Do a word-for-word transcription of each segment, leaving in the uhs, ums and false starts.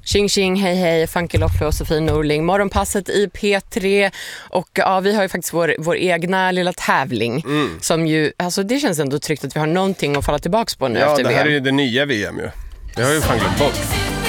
Tjing tjing, hej hej, Funky Loffe och Sofie Norling. Morgonpasset i P tre. Och ja, vi har ju faktiskt vår, vår egna lilla tävling. Mm. Som ju, alltså det känns ändå tryggt att vi har någonting att falla tillbaka på nu ja, efter V M. Ja, det här är ju det nya V M ju. Det har ju fan glömt bort.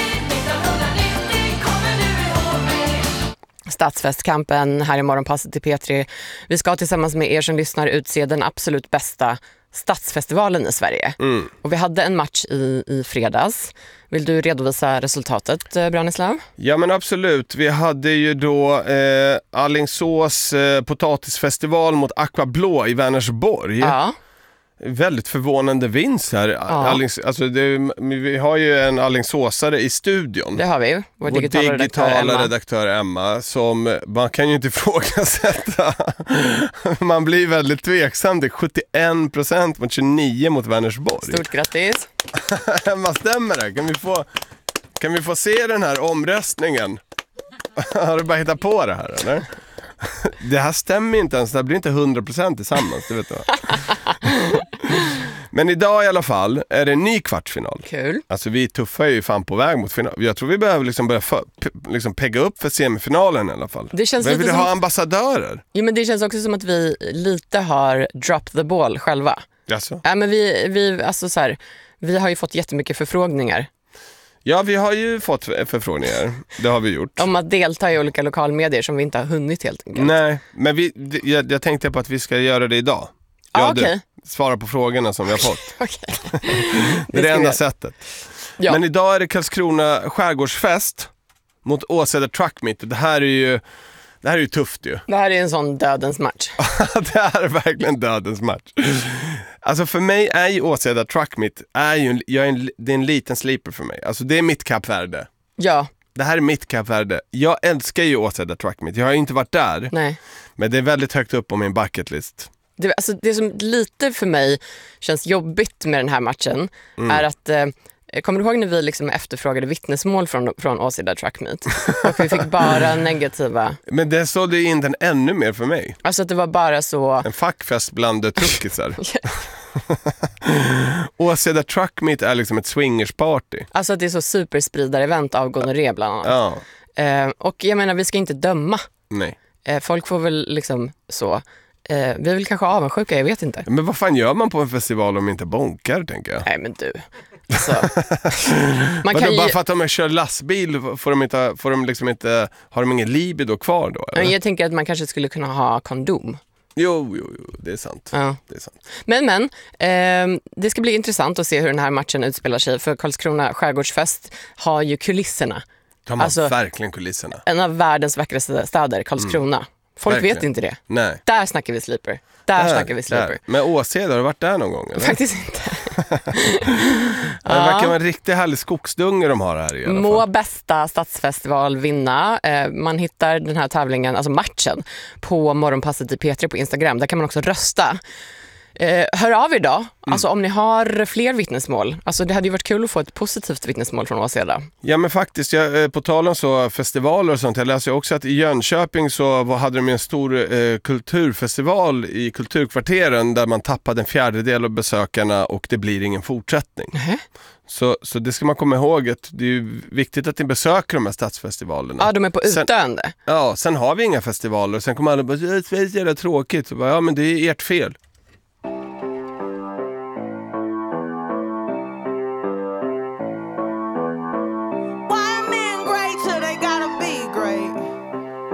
Stadsfestkampen här i Morgonpasset i P tre. Vi ska tillsammans med er som lyssnar utse den absolut bästa stadsfestivalen i Sverige. Mm. Och vi hade en match i, i fredags. Vill du redovisa resultatet, Branislav? Ja, men absolut. Vi hade ju då eh, Alingsås eh, potatisfestival mot Aqua Blå i Vänersborg. Ja. Väldigt förvånande vinst här. Ja. Allings, alltså det, vi har ju en Alingsåsare i studion. Det har vi. Vår, Vår digitala, digitala redaktör, Emma. redaktör Emma. Som man kan ju inte ifrågasätta. Man blir väldigt tveksam. Det är sjuttioen procent mot tjugonio mot Vänersborg. Stort grattis. Emma, stämmer det? Kan vi få, kan vi få se den här omröstningen? Har du bara hittat på det här, eller? Det här stämmer inte ens. Det blir inte hundra procent tillsammans, det vet du. Men idag i alla fall är det en ny kvartsfinal. Kul. Alltså vi tuffar ju fan på väg mot final. Jag tror vi behöver liksom börja för, liksom pegga upp för semifinalen i alla fall. Det känns men lite vill som... ha ambassadörer. Jo, men det känns också som att vi lite har dropped the ball själva. Jaså? Ja, men vi, vi, alltså så här, vi har ju fått jättemycket förfrågningar. Ja, vi har ju fått förfrågningar. Det har vi gjort. Om att delta i olika lokalmedier som vi inte har hunnit helt enkelt. Nej, men vi, jag, jag tänkte på att vi ska göra det idag. Ah, ja, okej. Svara på frågorna som vi har fått. Okay. Det är det enda sättet. Ja. Men idag är det Karlskrona skärgårdsfest mot Åseda Truck Meet. Det här är ju det här är ju tufft ju. Det här är en sån dödens match. Det här är verkligen dödens match. Alltså för mig är ju Åseda Truck Meet är ju en, jag är en, det är en liten sleeper för mig. Alltså det är mitt Kapvärde. Ja. Det här är mitt Kapvärde. Jag älskar ju Åseda Truck Meet. Jag har inte varit där. Nej. Men det är väldigt högt upp på min bucket list. Det, alltså, det som lite för mig känns jobbigt med den här matchen mm. är att, eh, kommer du ihåg när vi liksom efterfrågade vittnesmål från, från Åseda Truck Meet? Och vi fick bara negativa. Men det såg ju in den ännu mer för mig. Alltså att det var bara så... En fackfest bland truckisar. Åseda Truck Meet är liksom ett swingersparty. Alltså att det är så superspridar-event av gonorré bland annat. Ja. Eh, och jag menar, vi ska inte döma. Nej. Eh, folk får väl liksom så... Eh, vi är väl kanske avundsjuka, jag vet inte. Men vad fan gör man på en festival om inte bonkar, tänker jag? Nej, men du. Alltså, man kan ju... Bara för att de kör lastbil får de inte, får de liksom inte, har de ingen libido kvar då? Eller? Men jag tänker att man kanske skulle kunna ha kondom. Jo, jo, jo, det är sant. Ja. Det är sant. Men, men eh, det ska bli intressant att se hur den här matchen utspelar sig. För Karlskrona skärgårdsfest har ju kulisserna. De har alltså, verkligen kulisserna. En av världens vackraste städer, Karlskrona. Mm. Folk verkligen. Vet inte det. Nej. Där snackar vi sleeper. Där, där snackar vi sleeper. Där. Men Åseda, har du varit där någon gång? Eller? Faktiskt inte. Det verkar vara en riktigt härlig skogsdunge de har här i alla fall. Må bästa stadsfestival vinna. Man hittar den här tävlingen, alltså matchen, på Morgonpasset i P tre på Instagram. Där kan man också rösta. Eh, hör av er då. Mm. Alltså om ni har fler vittnesmål. Alltså det hade ju varit kul att få ett positivt vittnesmål från Åseda. Ja, men faktiskt, jag, på tal om så festivaler och sånt, jag läser också att i Jönköping så hade de en stor eh, kulturfestival i kulturkvarteren där man tappade en fjärdedel av besökarna och det blir ingen fortsättning. Mm. Så, så det ska man komma ihåg, att det är ju viktigt att ni besöker de här stadsfestivalerna. Ja, de är på utdöende. Sen, ja, sen har vi inga festivaler och sen kommer alla bara, det är jävla tråkigt. Så bara, ja, men det är ert fel.